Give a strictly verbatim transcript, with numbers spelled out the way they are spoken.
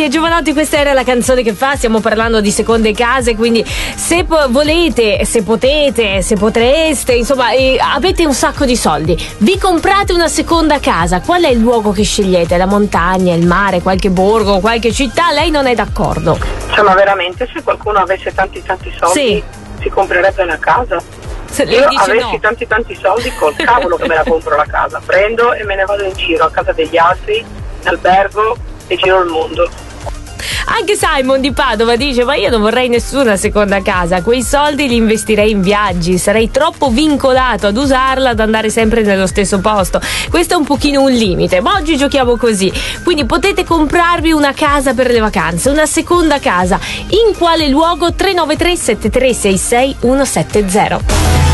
Davide Giovanotti, questa era la canzone che fa, stiamo parlando di seconde case, quindi se po- volete, se potete, se potreste, insomma, eh, avete un sacco di soldi, vi comprate una seconda casa, qual è il luogo che scegliete? La montagna, il mare, qualche borgo, qualche città? Lei non è d'accordo? Cioè, ma veramente se qualcuno avesse tanti tanti soldi sì. si comprerebbe una casa? Se Io avessi no. tanti tanti soldi, col cavolo che me la compro la casa, prendo e me ne vado in giro a casa degli altri, in albergo e giro il mondo. Anche Simon di Padova dice: ma io non vorrei nessuna seconda casa, quei soldi li investirei in viaggi, sarei troppo vincolato ad usarla, ad andare sempre nello stesso posto. Questo è un pochino un limite, ma oggi giochiamo così, quindi potete comprarvi una casa per le vacanze, una seconda casa. In quale luogo? Tre nove tre sette tre sei sei uno sette zero.